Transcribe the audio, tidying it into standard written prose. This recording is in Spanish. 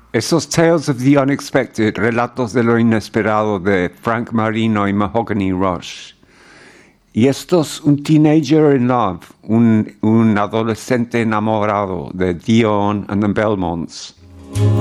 Esos Tales of the Unexpected, relatos de lo inesperado de Frank Marino y Mahogany Rush. Y esto es un teenager in love, un adolescente enamorado de Dion and the Belmonts.